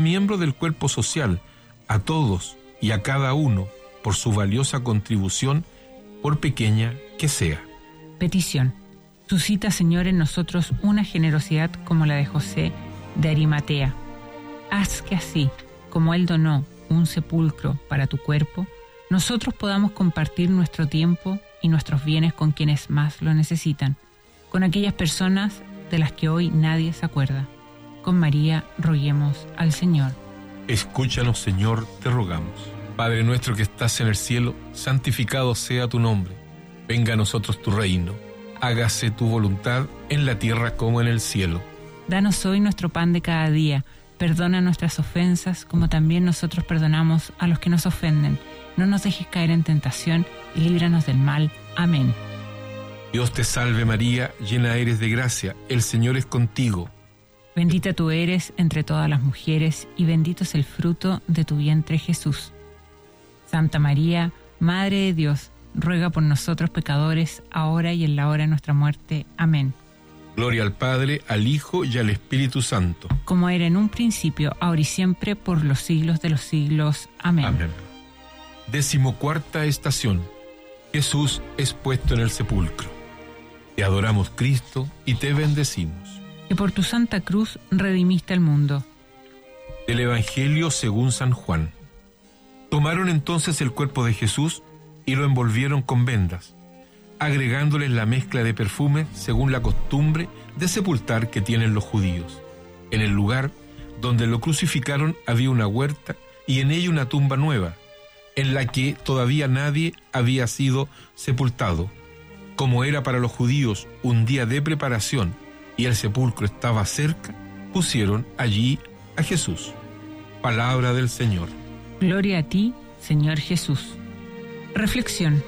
miembro del cuerpo social, a todos y a cada uno por su valiosa contribución, por pequeña que sea. Petición. Suscita, Señor, en nosotros una generosidad como la de José de Arimatea. Haz que así, como Él donó un sepulcro para tu cuerpo, nosotros podamos compartir nuestro tiempo y nuestros bienes con quienes más lo necesitan, con aquellas personas de las que hoy nadie se acuerda. Con María roguemos al Señor. Escúchanos, Señor, te rogamos. Padre nuestro que estás en el cielo, santificado sea tu nombre. Venga a nosotros tu reino. Hágase tu voluntad en la tierra como en el cielo. Danos hoy nuestro pan de cada día. Perdona nuestras ofensas, como también nosotros perdonamos a los que nos ofenden. No nos dejes caer en tentación y líbranos del mal. Amén. Dios te salve María, llena eres de gracia, el Señor es contigo. Bendita tú eres entre todas las mujeres, y bendito es el fruto de tu vientre Jesús. Santa María, Madre de Dios, ruega por nosotros pecadores, ahora y en la hora de nuestra muerte. Amén. Gloria al Padre, al Hijo y al Espíritu Santo. Como era en un principio, ahora y siempre, por los siglos de los siglos. Amén. Amén. 14ª estación. Jesús es puesto en el sepulcro. Te adoramos, Cristo, y te bendecimos. Que por tu santa cruz redimiste al mundo. Del Evangelio según San Juan. Tomaron entonces el cuerpo de Jesús y lo envolvieron con vendas, agregándoles la mezcla de perfume según la costumbre de sepultar que tienen los judíos. En el lugar donde lo crucificaron había una huerta y en ella una tumba nueva, en la que todavía nadie había sido sepultado. Como era para los judíos un día de preparación y el sepulcro estaba cerca, pusieron allí a Jesús. Palabra del Señor. Gloria a ti, Señor Jesús. Reflexión.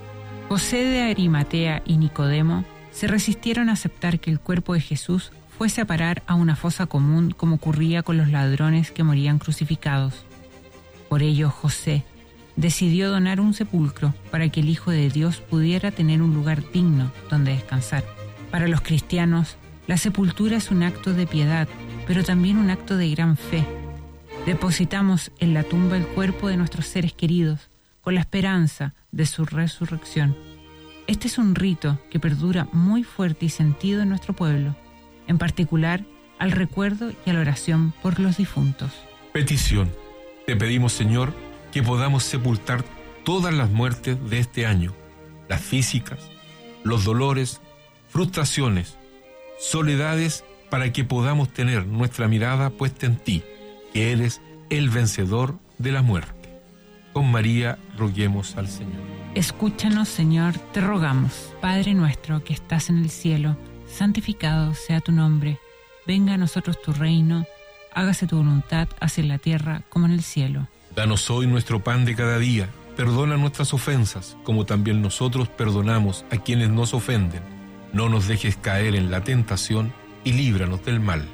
José de Arimatea y Nicodemo se resistieron a aceptar que el cuerpo de Jesús fuese a parar a una fosa común como ocurría con los ladrones que morían crucificados. Por ello, José decidió donar un sepulcro para que el Hijo de Dios pudiera tener un lugar digno donde descansar. Para los cristianos, la sepultura es un acto de piedad, pero también un acto de gran fe. Depositamos en la tumba el cuerpo de nuestros seres queridos, con la esperanza de su resurrección. Este es un rito que perdura muy fuerte y sentido en nuestro pueblo, en particular al recuerdo y a la oración por los difuntos. Petición. Te pedimos, Señor, que podamos sepultar todas las muertes de este año, las físicas, los dolores, frustraciones, soledades, para que podamos tener nuestra mirada puesta en ti, que eres el vencedor de la muerte. Con María roguemos al Señor. Escúchanos, Señor, te rogamos. Padre nuestro que estás en el cielo, santificado sea tu nombre. Venga a nosotros tu reino, hágase tu voluntad, así en la tierra como en el cielo. Danos hoy nuestro pan de cada día. Perdona nuestras ofensas, como también nosotros perdonamos a quienes nos ofenden. No nos dejes caer en la tentación y líbranos del mal.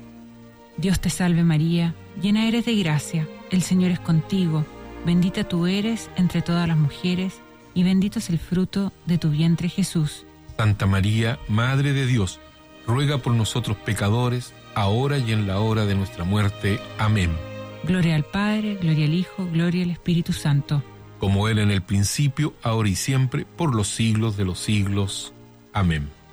Dios te salve María, llena eres de gracia, el Señor es contigo. Bendita tú eres entre todas las mujeres, y bendito es el fruto de tu vientre Jesús. Santa María, Madre de Dios, ruega por nosotros pecadores, ahora y en la hora de nuestra muerte. Amén. Gloria al Padre, gloria al Hijo, gloria al Espíritu Santo. Como era en el principio, ahora y siempre, por los siglos de los siglos. Amén.